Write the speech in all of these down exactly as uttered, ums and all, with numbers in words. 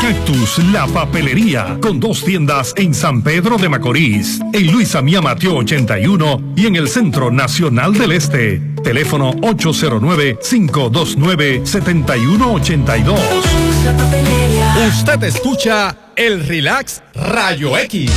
Cactus, la papelería, con dos tiendas en San Pedro de Macorís, en Luisa Mía Mateo ochenta y uno y en el Centro Nacional del Este. Teléfono ocho cero nueve, cinco dos nueve, siete uno ocho dos. Usted escucha el Relax Rayo X.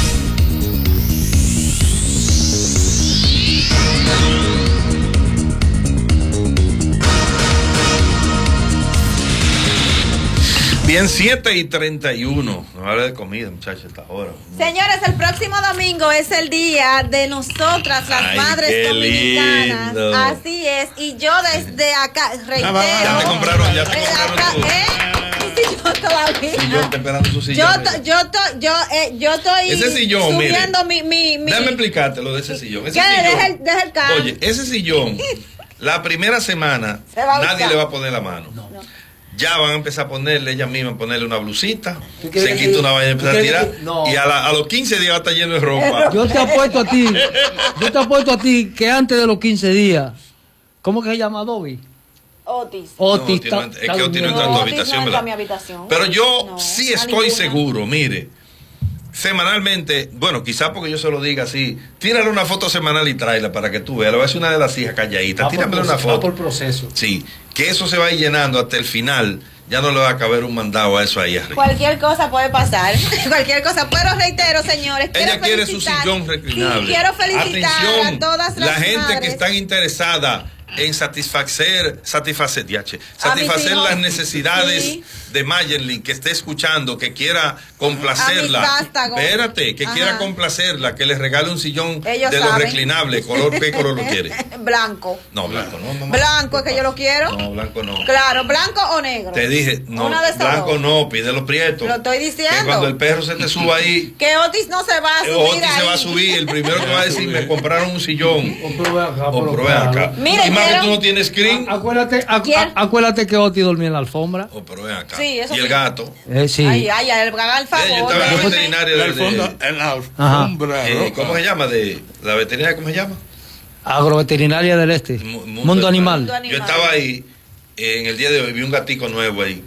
Bien, siete y treinta y uno. No hable de comida, muchachos, hasta ahora. Señores, el próximo domingo es el día de nosotras, las Ay, madres qué dominicanas. lindo. Así es. Y yo desde acá, reitero. Ya te compraron, ya te eh, compraron acá, tu- ¿eh? Sí, yo todavía. Sillón, está esperando su Yo, sillón. to- yo, to- yo, eh, yo estoy Ese sillón, mire. subiendo mi, mi, mi. Déjame explicarte lo de ese sillón. Ese ¿Qué? sillón- Deja el, deja el carro. Oye, ese sillón, la primera semana, Se va a nadie usar. le va a poner la mano. Ya van a empezar a ponerle, ella misma, a ponerle una blusita, ¿Tú quieres se que- quita una vaina y tú empieza a quieres tirar. que- no. Y a, la- a los quince días va a estar lleno de ropa. Yo te apuesto a ti, yo te apuesto a ti que antes de los quince días, ¿cómo que se llama Dobby? Otis. Otis. No, está- es está que Otis no entra en tu No, Otis habitación, no entra a ¿verdad? mi habitación. Pero yo No, sí a estoy ninguna. seguro, mire, semanalmente, bueno, quizás porque yo se lo diga así, tírale una foto semanal y tráela para que tú veas. Le voy a decir una de las hijas calladitas, Va por tírame una proce- va foto. por proceso. Sí, que eso se va a ir llenando hasta el final. Ya no le va a caber un mandado a eso ahí arriba. Cualquier cosa puede pasar. Cualquier cosa. Pero reitero, señores. Ella quiero quiere su felicitar- sillón reclinable. Sí, quiero felicitar Atención, a todas las la gente madres. que están interesada en satisfacer, satisfacer, diache, satisfacer hijos. las necesidades Sí. de Mayerlin, que esté escuchando, que quiera complacerla. A mis vástagos. Espérate, que Ajá. quiera complacerla, que le regale un sillón Ellos de los saben. reclinables. ¿Color qué color lo quiere? Blanco. No, blanco no, mamá. Blanco es que yo lo quiero. No, blanco no. Claro, blanco o negro. Te dije, no, Una de esas blanco dos. no, pide los prietos. Lo estoy diciendo. Que cuando el perro se te suba ahí, Que Otis no se va a Eh, subir Otis se ahí. va a subir, el primero que va a decir, me compraron un sillón. Comprobé acá, por Comprobé lo acá. claro. Mira, y más que quiero- tú no tienes screen. A- Acuérdate, acu- ¿Quién? a- acuérdate que Otis dormía en la alfombra. Oh, pero ven acá. Sí, eso y el sí. gato. Eh, sí. Ay, ay, ay, haga el favor. Eh, yo estaba en la déjeme. veterinaria de, de- en la Ajá. alfombra. eh, loca. ¿cómo se llama? De la veterinaria, ¿cómo se llama? Agroveterinaria del Este. Mu- Mundo, Animal. Mundo Animal. Yo estaba ahí, eh, en el día de hoy, vi un gatico nuevo ahí.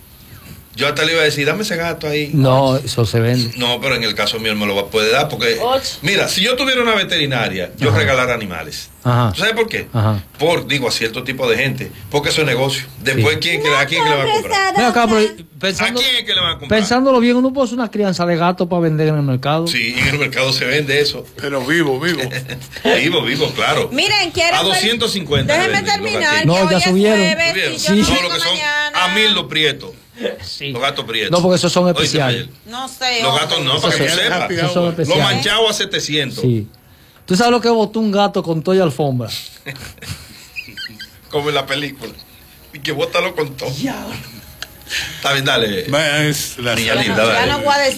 Yo hasta le iba a decir, dame ese gato ahí. No, eso se vende. No, pero en el caso mío él me lo puede dar porque, Och. mira, si yo tuviera una veterinaria, yo Ajá. regalara animales. Ajá. ¿Tú sabes por qué? Ajá. Por, digo, a cierto tipo de gente, porque eso es negocio. Después, Sí. ¿quién, que- ¿a quién que le va a comprar? Ven acá, pero ¿A pensando, quién es que le van a comprar? pensándolo bien, uno puede hacer una crianza de gato para vender en el mercado. Sí, en el mercado se vende eso. Pero vivo, vivo. Vivo, vivo, claro. Miren, quiero. A doscientos cincuenta Déjenme venden los terminar. gatitos. que No, hoy ya es subieron. jueves Subieron. y yo no Sí. No, vengo lo que son mañana. a mil los prietos. Sí. Los gatos prietos. No, porque esos son Oíste, especiales. Mayer. No sé. Los hombre. gatos no, para que tú Esos son- sepas. Esos son Los especiales. manchados a setecientos. Sí. ¿Tú sabes lo que botó un gato con toalla alfombra? Como en la película. Y que bótalo con todo. Está bien, dale. Es la Niña linda, Ya dale. no voy a decir